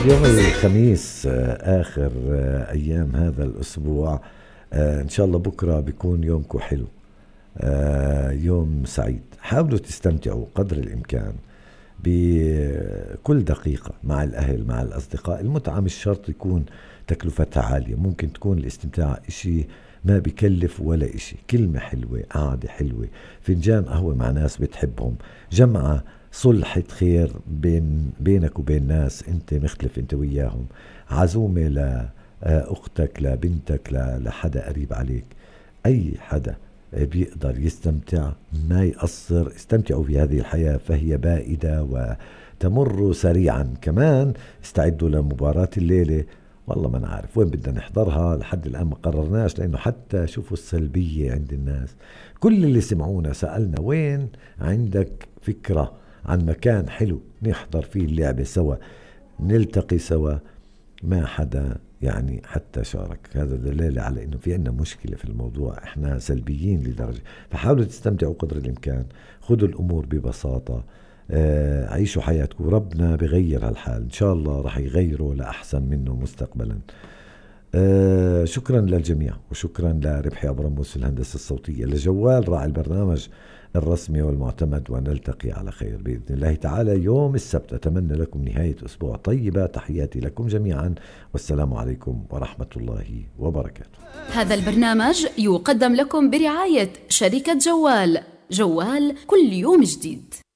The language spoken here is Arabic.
يوم الخميس آخر أيام هذا الأسبوع. إن شاء الله بكرة بيكون يومكم حلو، يوم سعيد. حاولوا تستمتعوا قدر الإمكان بكل دقيقة مع الأهل مع الأصدقاء. المتعة مش شرط يكون تكلفتها عالية، ممكن تكون الاستمتاع إشي ما بكلف ولا إشي، كلمة حلوة، قعدة حلوة، فنجان قهوة مع ناس بتحبهم، جمعة صلحة خير بينك وبين ناس انت مختلف انت وياهم، عزومة لأختك لبنتك لحدا قريب عليك. أي حدا بيقدر يستمتع ما يقصر. استمتعوا بهذه الحياة فهي بائدة وتمر سريعا. كمان استعدوا لمباراة الليلة، والله ما نعرف وين بدنا نحضرها، لحد الآن ما قررناش، لأنه حتى شوفوا السلبية عند الناس. كل اللي سمعونا سألنا وين عندك فكرة عن مكان حلو نحضر فيه اللعبة سوا، نلتقي سوا. ما حدا يعني حتى شارك. هذا دليل على انه في عنا مشكلة في الموضوع، احنا سلبيين لدرجة. فحاولوا تستمتعوا قدر الامكان، خذوا الامور ببساطة، عيشوا حياتكم. ربنا بغير هالحال، ان شاء الله رح يغيره لأحسن منه مستقبلا. شكرا للجميع، وشكرا لربحي أبرموس في الهندسة الصوتية، لجوال راعي البرنامج الرسمي والمعتمد. ونلتقي على خير بإذن الله تعالى يوم السبت. أتمنى لكم نهاية أسبوع طيبة. تحياتي لكم جميعا، والسلام عليكم ورحمة الله وبركاته. هذا البرنامج يقدم لكم برعاية شركة جوال. جوال كل يوم جديد.